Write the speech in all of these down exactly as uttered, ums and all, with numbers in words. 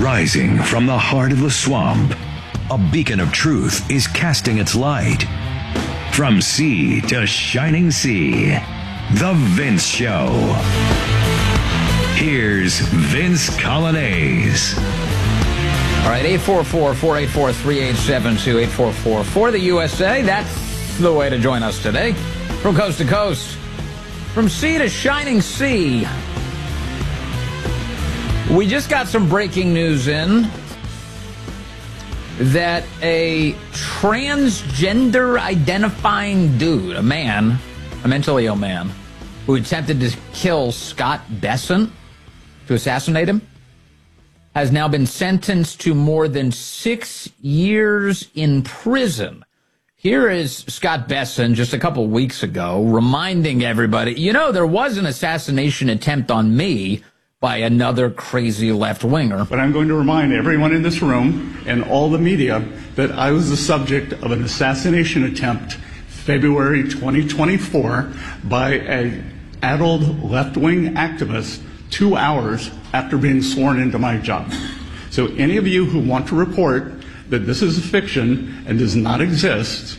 Rising from the heart of the swamp, a beacon of truth is casting its light. From sea to shining sea, The Vince Show. Here's Vince Coglianese. All right, eight four four, four eight four, three eight seven two, eight four four for the U S A. That's the way to join us today. From coast to coast, from sea to shining sea. We just got some breaking news in that a transgender identifying dude, a man, a mentally ill man, who attempted to kill Scott Bessent, to assassinate him, has now been sentenced to more than six years in prison. Here is Scott Bessent just a couple weeks ago reminding everybody, you know, there was an assassination attempt on me by another crazy left-winger. But I'm going to remind everyone in this room and all the media that I was the subject of an assassination attempt February twenty twenty-four by an adult left-wing activist two hours after being sworn into my job. So any of you who want to report that this is a fiction and does not exist,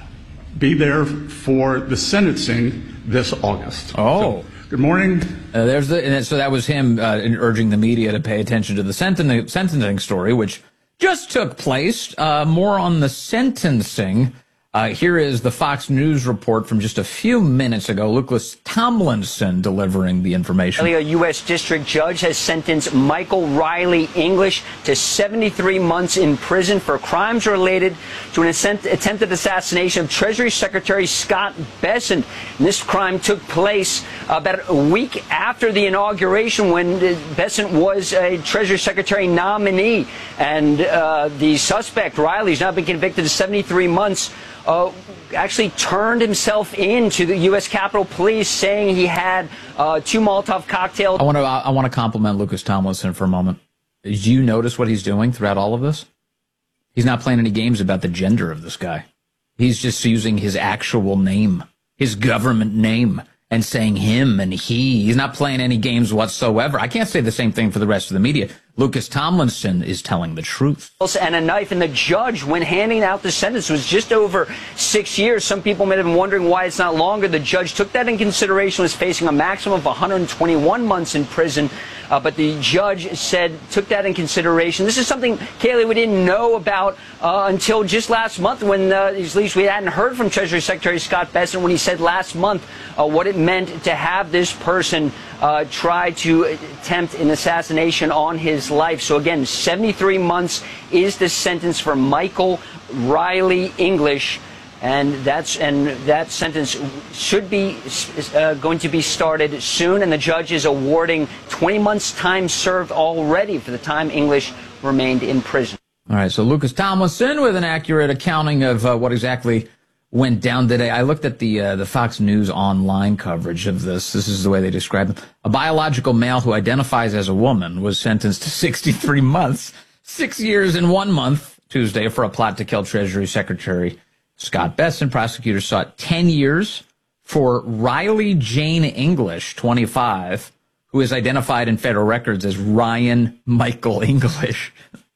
be there for the sentencing this August. Oh. So, good morning. Uh, there's the, and so that was him uh, urging the media to pay attention to the sentencing, sentencing story, which just took place. Uh, more on the sentencing. Uh, here is the Fox News report from just a few minutes ago. Lucas Tomlinson delivering the information. A U S district judge has sentenced Michael Riley English to seventy-three months in prison for crimes related to an attempted assassination of Treasury Secretary Scott Bessent. And this crime took place about a week after the inauguration, when Bessent was a Treasury Secretary nominee. And uh, the suspect, Riley, has now been convicted of seventy-three months. Uh, actually turned himself in to the U S Capitol Police, saying he had uh, two Molotov cocktails. I want to I want to compliment Lucas Tomlinson for a moment. Did you notice what he's doing throughout all of this? He's not playing any games about the gender of this guy. He's just using his actual name, his government name, and saying him and he. He's not playing any games whatsoever. I can't say the same thing for the rest of the media. Lucas Tomlinson is telling the truth. And a knife, and the judge, when handing out the sentence, was just over six years. Some people may have been wondering why it's not longer. The judge took that in consideration, was facing a maximum of one hundred twenty-one months in prison. Uh, but the judge said, took that in consideration. This is something, Kaylee, we didn't know about uh, until just last month, when uh, at least we hadn't heard from Treasury Secretary Scott Bessent, when he said last month uh, what it meant to have this person uh, try to attempt an assassination on his life. So again, seventy-three months is the sentence for Michael Riley English. And that's and that sentence should be uh, going to be started soon. And the judge is awarding twenty months time served already for the time English remained in prison. All right, so Lucas Tomlinson with an accurate accounting of uh, what exactly went down today. I looked at the uh, the Fox News online coverage of this. This is the way they describe it. A biological male who identifies as a woman was sentenced to sixty-three months, six years and one month, Tuesday, for a plot to kill Treasury Secretary Scott Bessent. Prosecutors sought ten years for Riley Jane English, twenty-five, who is identified in federal records as Ryan Michael English.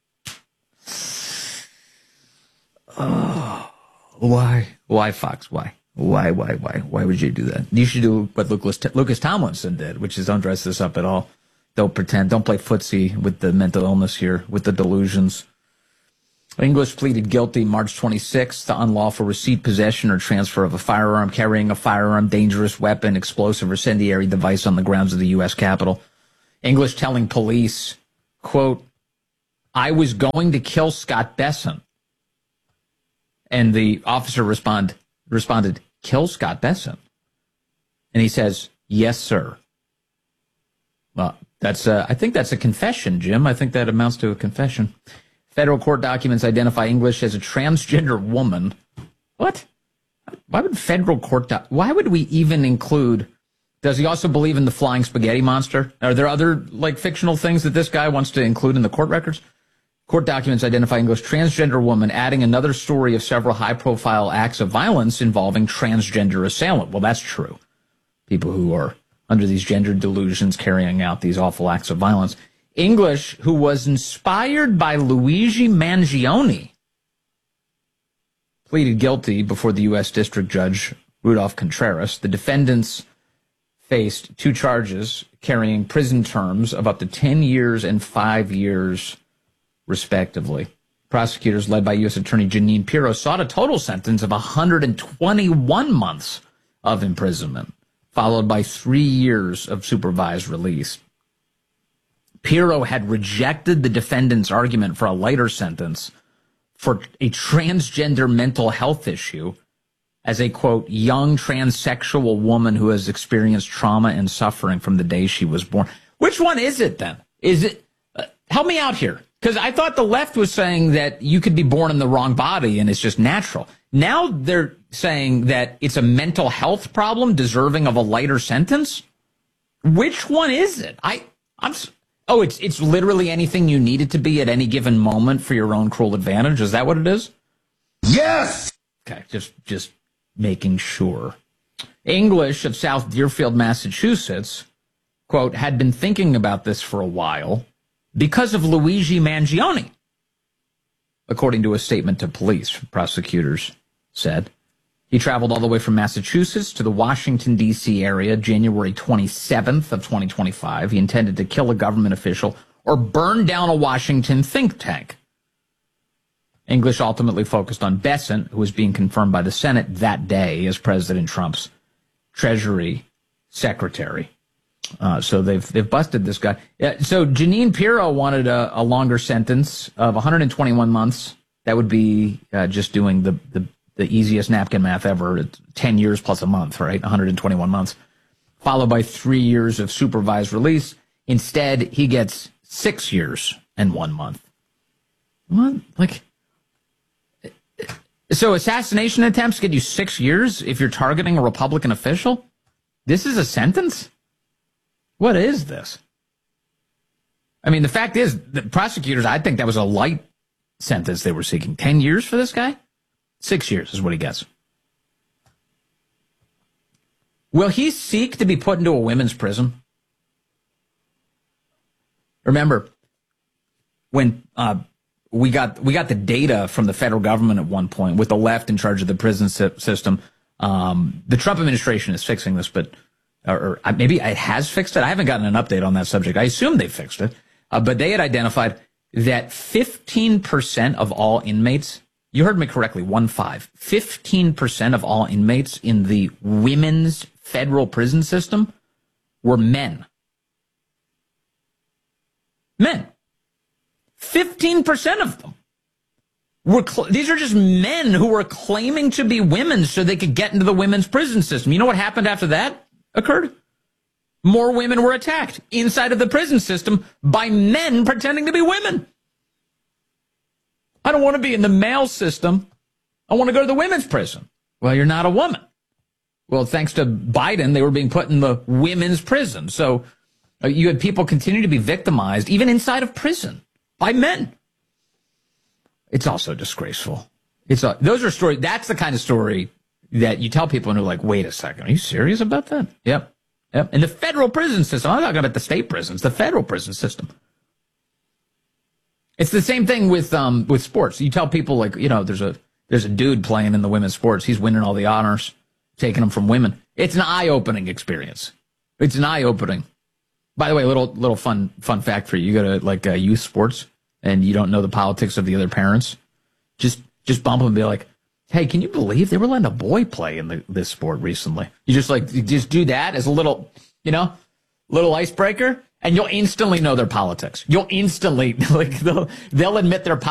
Oh, why? Why, Fox? Why? Why, why, why? Why would you do that? You should do what Lucas, Lucas Tomlinson did, which is don't dress this up at all. Don't pretend. Don't play footsie with the mental illness here, with the delusions. English pleaded guilty March twenty-sixth to unlawful receipt, possession, or transfer of a firearm, carrying a firearm, dangerous weapon, explosive, or incendiary device on the grounds of the U S Capitol. English telling police, quote, "I was going to kill Scott Bessent." And the officer respond, responded, "Kill Scott Bessent?" And he says, "Yes, sir." Well, that's a, I think that's a confession, Jim. I think that amounts to a confession. Federal court documents identify English as a transgender woman. What? Why would federal court doc- why would we even include, does he also believe in the flying spaghetti monster? Are there other, like, fictional things that this guy wants to include in the court records? Court documents identify English transgender woman, adding another story of several high-profile acts of violence involving transgender assailant. Well, that's true. People who are under these gender delusions carrying out these awful acts of violence. English, who was inspired by Luigi Mangione, pleaded guilty before the U S District Judge Rudolph Contreras. The defendants faced two charges carrying prison terms of up to ten years and five years, respectively. Prosecutors led by U S Attorney Jeanine Pirro sought a total sentence of one hundred twenty-one months of imprisonment, followed by three years of supervised release. Pirro had rejected the defendant's argument for a lighter sentence for a transgender mental health issue as a, quote, young transsexual woman who has experienced trauma and suffering from the day she was born. Which one is it then? Is it, uh, help me out here. Because I thought the left was saying that you could be born in the wrong body and it's just natural. Now they're saying that it's a mental health problem deserving of a lighter sentence. Which one is it? I, I'm, oh, it's, it's literally anything you need it to be at any given moment for your own cruel advantage. Is that what it is? Yes. Okay. Just, just making sure. English of South Deerfield, Massachusetts, quote, had been thinking about this for a while because of Luigi Mangione, according to a statement to police. Prosecutors said he traveled all the way from Massachusetts to the Washington, D C area January twenty-seventh of twenty twenty-five. He intended to kill a government official or burn down a Washington think tank. English ultimately focused on Bessent, who was being confirmed by the Senate that day as President Trump's Treasury Secretary. Uh, so they've they've busted this guy. Uh, so Jeanine Pirro wanted a, a longer sentence of one hundred twenty-one months. That would be uh, just doing the, the the easiest napkin math ever. It's ten years plus a month, right? one hundred twenty-one months, followed by three years of supervised release. Instead, he gets six years and one month. What? Like, so assassination attempts get you six years if you're targeting a Republican official? This is a sentence? What is this? I mean, the fact is, the prosecutors, I think that was a light sentence they were seeking. Ten years for this guy? Six years is what he gets. Will he seek to be put into a women's prison? Remember, when uh, we got we got the data from the federal government at one point with the left in charge of the prison system, um, the Trump administration is fixing this, but or, or maybe it has fixed it. I haven't gotten an update on that subject. I assume they fixed it, uh, but they had identified that fifteen percent of all inmates, you heard me correctly, one five, fifteen percent of all inmates in the women's federal prison system were men. Men. fifteen percent of them were, cl- these are just men who were claiming to be women so they could get into the women's prison system. You know what happened after that occurred? More women were attacked inside of the prison system by men pretending to be women. I don't want to be in the male system. I want to go to the women's prison. Well, you're not a woman. Well, thanks to Biden, they were being put in the women's prison. So uh, you had people continue to be victimized, even inside of prison, by men. It's also disgraceful. It's a, those are stories. That's the kind of story that you tell people and they're like, wait a second, are you serious about that? Yep. Yep. In the federal prison system, I'm not talking about the state prisons, the federal prison system. It's the same thing with um with sports. You tell people, like, you know, there's a there's a dude playing in the women's sports. He's winning all the honors, taking them from women. It's an eye-opening experience. It's an eye-opening. By the way, a little little fun fun fact for you. You go to like uh, youth sports and you don't know the politics of the other parents. Just just bump them and be like, hey, can you believe they were letting a boy play in the, this sport recently? You just like you just do that as a little, you know, little icebreaker, and you'll instantly know their politics. You'll instantly like they'll they'll admit their politics.